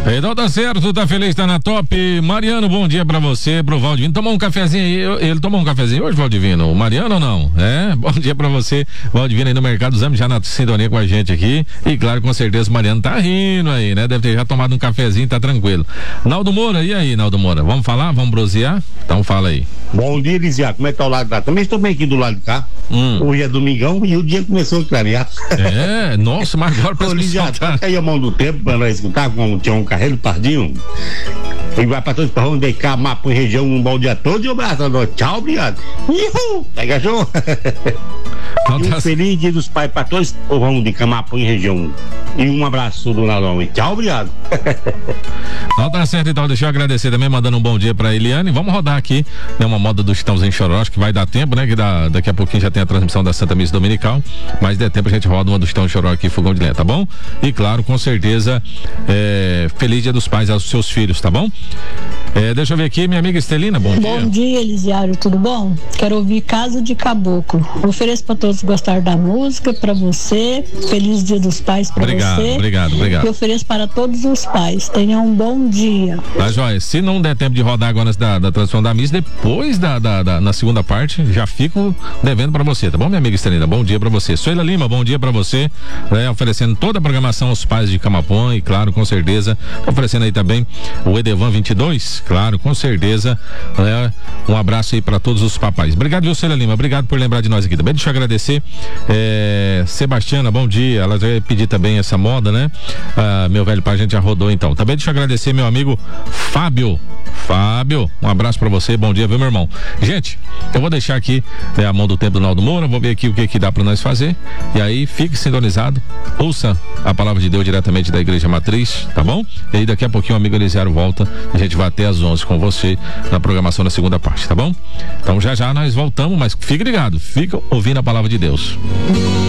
Então tá certo, tá feliz, tá na top. Mariano, bom dia pra você, pro Valdivino. Tomou um cafezinho aí, ele tomou um cafezinho hoje, Valdivino? O Mariano ou não? Bom dia pra você, Valdivino aí no Mercado dos Ames, já na sintonia com a gente aqui. E claro, com certeza o Mariano tá rindo aí, né? Deve ter já tomado um cafezinho, tá tranquilo. Naldo Moura, e aí, Naldo Moura? Vamos falar? Vamos brosear? Então fala aí. Bom dia, Elisiário. Como é que tá o lado de cá? Também estou bem aqui do lado de cá. Hoje é domingão e o dia começou a clarear. Nossa, mas agora parece que Elisiário, tá aí a mão do tempo pra nós escutar, como tinha um carreiro pardinho. Ele vai pra todos os parrões, deixar mapa em região um bom dia todo e um abraço. Tchau, obrigado. Uhul! Pega show! E um feliz dia dos pais pra todos os povão de Camapu em região. E um abraço do Nalão. Tchau, obrigado. Não, tá certo, então deixa eu agradecer também, mandando um bom dia pra Eliane. Vamos rodar aqui, né, uma moda do Chitãozinho Choró, acho que vai dar tempo, né, que daqui a pouquinho já tem a transmissão da Santa Missa Dominical, mas der tempo a gente roda uma do Chitãozinho Choró aqui, Fogão de Lenha, tá bom? E claro, com certeza, feliz dia dos pais aos seus filhos, tá bom? Deixa eu ver aqui, minha amiga Estelina, bom dia. Bom dia, Elisiário, tudo bom? Quero ouvir Casa de Caboclo. Ofereço para todos gostar da música, para você. Feliz dia dos pais para você. Obrigado. E ofereço para todos os pais. Tenham um bom dia. Tá, joia. Se não der tempo de rodar agora da transmissão da missa, depois na segunda parte, já fico devendo para você, tá bom, minha amiga Estelina? Bom dia para você. Suela Lima, bom dia para você, oferecendo toda a programação aos pais de Camapuã e claro, com certeza, oferecendo aí também o Edevan 22, claro, com certeza, um abraço aí para todos os papais. Obrigado, viu, Suela Lima? Obrigado por lembrar de nós aqui também. Deixa eu agradecer, Sebastiana, bom dia. Ela vai pedir também essa moda, né? Meu velho pai, a gente já rodou então. Também deixa eu agradecer meu amigo Fábio, um abraço pra você, bom dia, viu, meu irmão? Gente, eu vou deixar aqui a mão do tempo do Naldo Moura, vou ver aqui o que dá pra nós fazer, e aí fique sintonizado, ouça a palavra de Deus diretamente da Igreja Matriz, tá bom? E aí daqui a pouquinho o amigo Elisiário volta, a gente vai até às 11 com você na programação da segunda parte, tá bom? Então já nós voltamos, mas fique ligado, fica ouvindo a palavra de Deus.